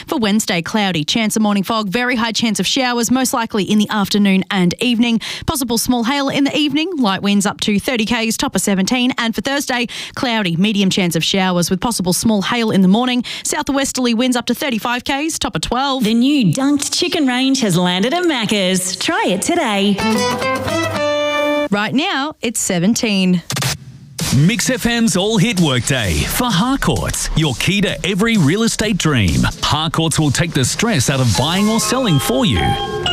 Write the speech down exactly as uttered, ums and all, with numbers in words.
For Wednesday, cloudy, chance of morning fog, very high chance of showers, most likely in the afternoon and evening. Possible small hail in the evening, light winds up to thirty k's, top of seventeen. And for Thursday, cloudy, medium chance of showers with possible small hail in the morning. Southwesterly winds up to thirty-five k's, top of twelve. The new Dunked Chicken range has landed at Macca's. Try it today. Right now, it's seventeen. Mix F M's All Hit Workday for Harcourts, your key to every real estate dream. Harcourts will take the stress out of buying or selling for you.